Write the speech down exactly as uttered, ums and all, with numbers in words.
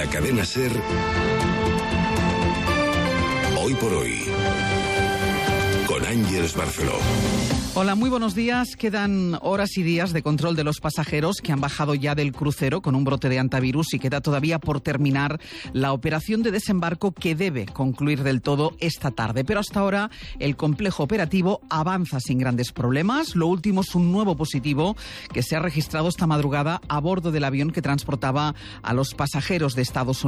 la cadena SER, Hoy por Hoy, con Ángeles Barceló. Hola, muy buenos días. Quedan horas y días de control de los pasajeros que han bajado ya del crucero con un brote de hantavirus y queda todavía por terminar la operación de desembarco que debe concluir del todo esta tarde. Pero hasta ahora el complejo operativo avanza sin grandes problemas. Lo último es un nuevo positivo que se ha registrado esta madrugada a bordo del avión que transportaba a los pasajeros de Estados Unidos.